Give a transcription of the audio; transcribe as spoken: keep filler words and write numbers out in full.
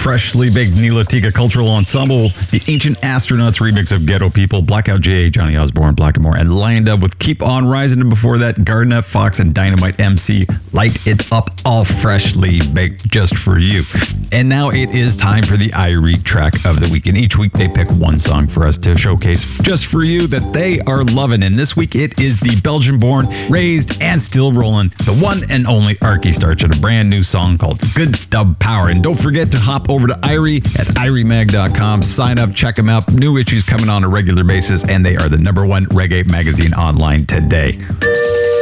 freshly baked Nilotica Cultural Ensemble, the Ancient Astronauts remix of Ghetto People, Blackout J, Johnny Osborne, Blackamore, and Lined Up with Keep On Rising. And before that, Gardner Fox and Dynamite M C, Light It Up, all freshly baked just for you. And now it is time for the iRead track of the week. And each week they pick one song for us to showcase just for you that they are loving. And this week it is the Belgian-born, raised, and still rolling, the one and only Arky Starch, and a brand new song called Good Dub Power. And don't forget to hop over to Irie at irie mag dot com, sign up, check them out. New issues coming on a regular basis, and they are the number one reggae magazine online today.